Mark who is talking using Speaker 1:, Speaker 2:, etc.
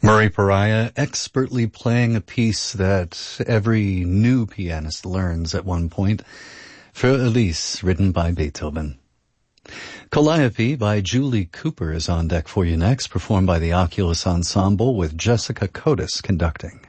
Speaker 1: Murray Pariah expertly playing a piece that every new pianist learns at one point. Für Elise, written by Beethoven. Calliope by Julie Cooper is on deck for you next, performed by the Oculus Ensemble with Jessica Cotis conducting.